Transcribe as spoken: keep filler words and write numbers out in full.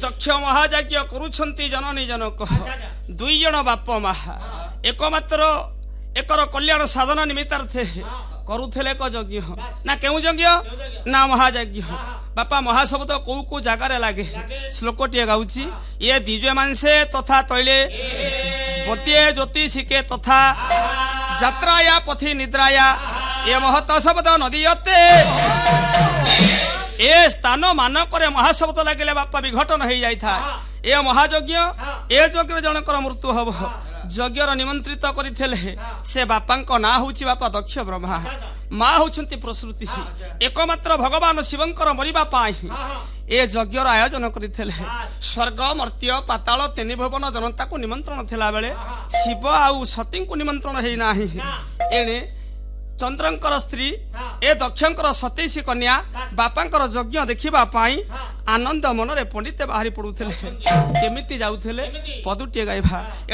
दक्ष महायज्ञ करुछंती जननी जनक दुई जन बाप मा एकमात्र एकर कल्याण साधन निमित्तार्थे करुथले क यज्ञ ना केउ यज्ञ ना महायज्ञ बापा महाशब्द कौ कौ जगार लगे श्लोकटे गाउची ये दिव्य मानसे तथा तैले बतिये ज्योतिषिके तथा यात्राया पथि निद्राया ये महत शब्द नदीयते ए स्थान मानक महाशब्द लगे बापा विघटन हो जाए था ए महायज्ञ ए यज्ञ जनकर मृत्यु हम यज्ञर निमंत्रित करते से बापा ना हूँ बापा दक्ष ब्रह्मा माँ होती प्रसूति एकमात्र भगवान शिवंकर मरवा ए यज्ञर आयोजन करते स्वर्ग मर्त्य पाताल तीन भुवन जनता को निमंत्रण थिला बेले शिव आउ सती को निमंत्रण होना एणे चंद्रंकर स्त्री ए दक्षंकर सतीशी कन्या बापांकर यज्ञ देखिबा पाई आनंद मनरे पंडित बाहरी पड़ुथिले केमिति जाउथिले पदुटिए गाइबा।